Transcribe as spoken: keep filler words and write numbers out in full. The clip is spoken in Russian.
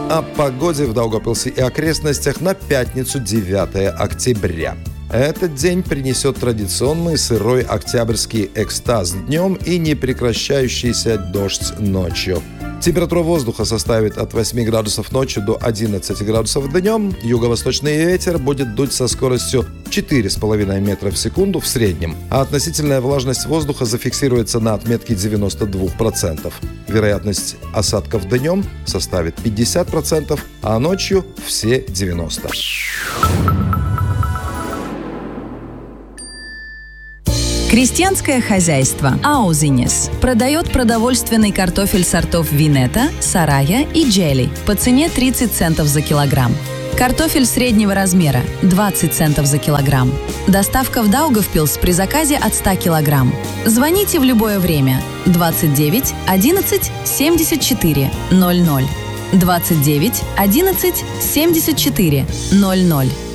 о погоде в Даугавпилсе и окрестностях на пятницу, девятое октября. Этот день принесет традиционный сырой октябрьский экстаз днем и непрекращающийся дождь ночью. Температура воздуха составит от восьми градусов ночью до одиннадцати градусов днем. Юго-восточный ветер будет дуть со скоростью четыре с половиной метра в секунду в среднем, а относительная влажность воздуха зафиксируется на отметке девяносто два процента. Вероятность осадков днем составит пятьдесят процентов, а ночью все девяносто процентов. Крестьянское хозяйство «Аузинес» продает продовольственный картофель сортов Винета, Сарая и Джели по цене тридцать центов за килограмм. Картофель среднего размера – двадцать центов за килограмм. Доставка в Даугавпилс при заказе от ста килограмм. Звоните в любое время двадцать девять одиннадцать семьдесят четыре ноль ноль. двадцать девять одиннадцать семьдесят четыре ноль ноль.